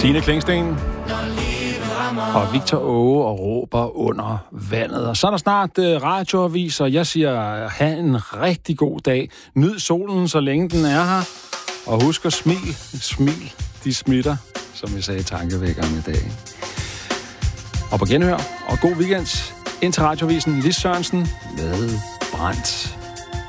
Tine Klingsten og Victor Åge og råber under vandet. Og så er der snart radioavis, og jeg siger, have en rigtig god dag. Nyd solen, så længe den er her. Og husk at smil, de smitter, som vi sagde i tankevækkeren i dag. Og på genhør, og god weekend. Ind til radioavisen Lis Sørensen med Brandt.